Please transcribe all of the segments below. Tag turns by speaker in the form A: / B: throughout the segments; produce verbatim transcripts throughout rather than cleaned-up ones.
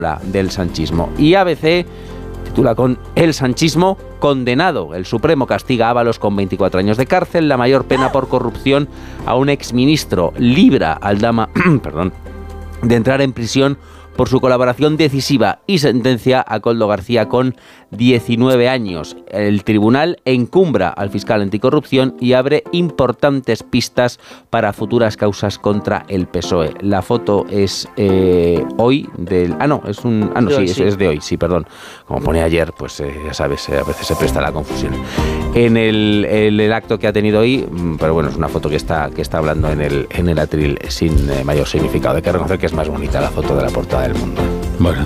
A: del sanchismo. Y A B C titula con El sanchismo condenado. El Supremo castiga a Ábalos con veinticuatro años de cárcel, la mayor pena por corrupción a un exministro. Libra al Dama perdón, de entrar en prisión por su colaboración decisiva y sentencia a Koldo García con diecinueve años. El tribunal encumbra al fiscal anticorrupción y abre importantes pistas para futuras causas contra el P S O E. La foto es eh, hoy del... Ah, no, es un... Ah, no, sí, es, es de hoy, sí, perdón. Como pone ayer, pues eh, ya sabes, eh, a veces se presta la confusión. En el, el, el acto que ha tenido hoy, pero bueno, es una foto que está, que está hablando en el, en el atril sin eh, mayor significado. Hay que reconocer que es más bonita la foto de la portada del Mundo.
B: Bueno.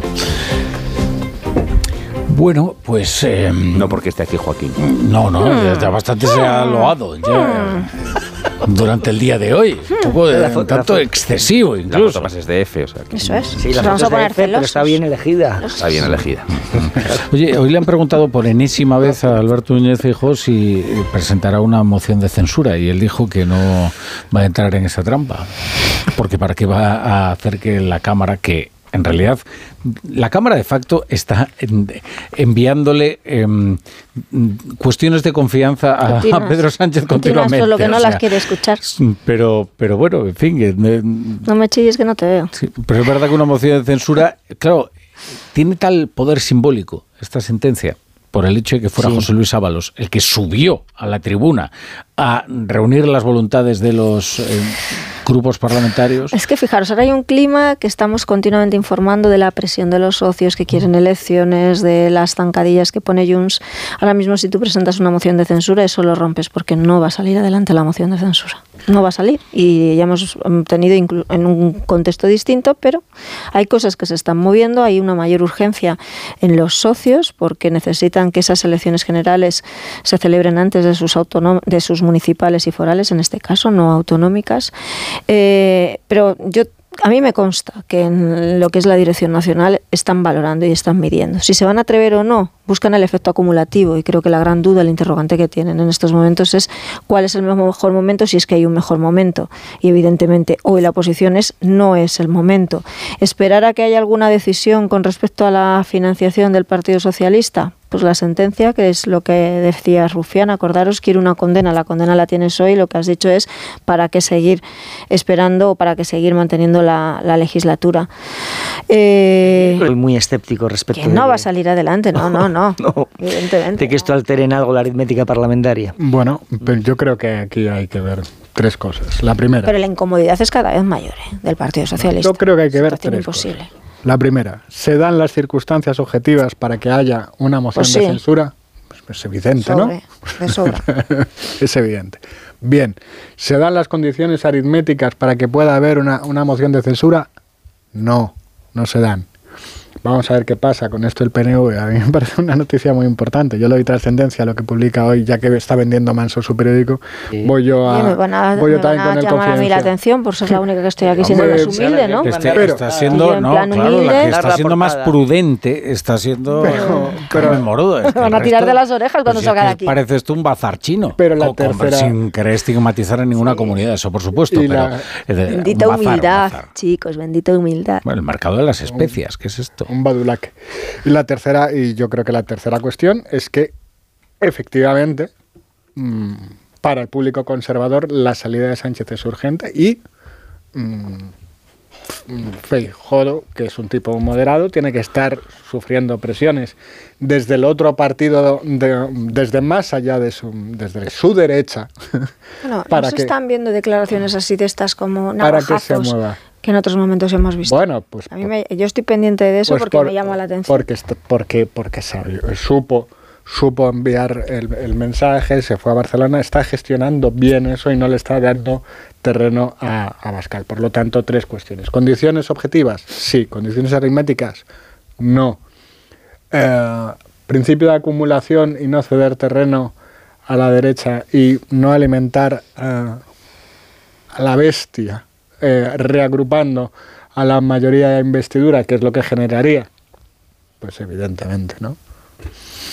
B: Bueno, pues... Eh,
A: no porque esté aquí Joaquín.
B: No, no, ya, ya bastante se ha loado ya, durante el día de hoy. Un poco de, foto, un tanto excesivo incluso.
A: La foto más es de F, o sea que...
C: Eso es.
D: Sí, la
C: vamos a poner
D: F, pero está bien elegida.
A: Está bien elegida.
B: Oye, hoy le han preguntado por enésima vez a Alberto Núñez Feijóo si presentará una moción de censura y él dijo que no va a entrar en esa trampa. Porque para qué va a hacer que la Cámara, que en realidad la Cámara de facto está en, enviándole eh, cuestiones de confianza a, a Pedro Sánchez continuamente.
C: Solo que no
B: o sea,
C: las quiere escuchar.
B: Pero, pero bueno, en fin. Eh,
C: no me chilles que no te veo.
B: Sí, pero es verdad que una moción de censura, claro, tiene tal poder simbólico esta sentencia, por el hecho de que fuera sí. José Luis Ábalos el que subió a la tribuna a reunir las voluntades de los eh, grupos parlamentarios.
C: Es que fijaros, ahora hay un clima que estamos continuamente informando de la presión de los socios que quieren elecciones, de las zancadillas que pone Junts. Ahora mismo si tú presentas una moción de censura, eso lo rompes porque no va a salir adelante la moción de censura. No va a salir y ya hemos tenido inclu- en un contexto distinto, pero hay cosas que se están moviendo, hay una mayor urgencia en los socios porque necesitan que esas elecciones generales se celebren antes de sus autonom- de sus municipales y forales, en este caso, no autonómicas. Eh, pero yo a mí me consta que en lo que es la Dirección Nacional están valorando y están midiendo. Si se van a atrever o no, buscan el efecto acumulativo y creo que la gran duda, el interrogante que tienen en estos momentos es cuál es el mejor momento, si es que hay un mejor momento. Y evidentemente hoy la posición es no es el momento. ¿Esperar a que haya alguna decisión con respecto a la financiación del Partido Socialista? Pues la sentencia, que es lo que decía Rufián, acordaros, quiere una condena, la condena la tienes hoy, lo que has dicho es para qué seguir esperando o para qué seguir manteniendo la, la legislatura.
D: Eh, Soy muy escéptico respecto
C: que no de... va a salir adelante, no, no, no, no. Evidentemente.
D: De que esto altere en algo la aritmética parlamentaria.
E: Bueno, pero yo creo que aquí hay que ver tres cosas. La primera...
C: Pero la incomodidad es cada vez mayor, ¿eh? Del Partido Socialista.
E: Yo creo que hay que ver tres
C: imposible.
E: cosas. La primera, ¿se dan las circunstancias objetivas para que haya una moción
C: pues sí.
E: de censura? Pues es evidente,
C: Sobre,
E: ¿no?
C: De sobra.
E: Es evidente. Bien, ¿se dan las condiciones aritméticas para que pueda haber una, una moción de censura? No, no se dan. Vamos a ver qué pasa con esto del P N V. A mí me parece una noticia muy importante. Yo le doy trascendencia a lo que publica hoy, ya que está vendiendo manso su periódico. Sí. Voy yo a,
C: me van a,
E: voy yo
C: me van a llamar a mí la atención por ser la única que estoy aquí siendo más humilde, ¿no?
B: Este,
E: pero,
B: está siendo, no, claro, humilde, la que está siendo más prudente, está siendo
E: pero, pero,
B: Morodo. Es
C: me van a tirar resto, de las orejas cuando
B: pues
C: salga
B: es
C: de aquí.
B: Pareces tú un bazar chino.
E: Pero la
B: con,
E: tercera...
B: sin querer estigmatizar a ninguna sí. comunidad, eso por supuesto.
E: Y
B: pero
E: la...
B: de,
C: bendita
B: bazar,
C: humildad,
B: bazar.
C: chicos, bendita humildad.
B: Bueno, el mercado de las especias, ¿qué es esto?
E: Un badulaque. Y la tercera, y yo creo que la tercera cuestión es que efectivamente mmm, para el público conservador la salida de Sánchez es urgente y mmm, Feijóo, que es un tipo moderado, tiene que estar sufriendo presiones desde el otro partido, de, desde más allá de su, desde su derecha.
C: Bueno,
E: para
C: no se
E: que,
C: están viendo declaraciones así de estas como
E: navajazos
C: para que se mueva. Que en otros momentos hemos visto.
E: Bueno, pues
C: a mí me, yo estoy pendiente de eso pues porque
E: por,
C: me llama la atención.
E: Porque porque porque sabe, supo supo enviar el, el mensaje, se fue a Barcelona, está gestionando bien eso y no le está dando terreno a, a Abascal. Por lo tanto, tres cuestiones. ¿Condiciones objetivas? Sí. ¿Condiciones aritméticas? No. Eh, principio de acumulación y no ceder terreno a la derecha y no alimentar eh, a la bestia, eh, reagrupando a la mayoría de investidura, que es lo que generaría. Pues evidentemente, ¿no?